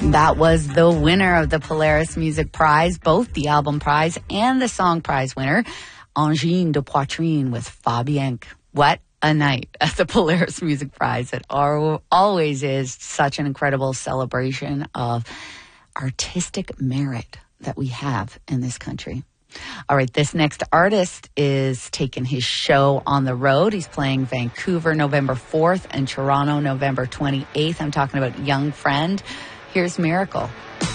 That was the winner of the Polaris Music Prize, both the album prize and the song prize winner, Angine de Poitrine with Fabienque. What a night at the Polaris Music Prize. It always is such an incredible celebration of artistic merit that we have in this country. All right, this next artist is taking his show on the road. He's playing Vancouver November 4th and Toronto November 28th. I'm talking about Young Friend. Here's Miracle.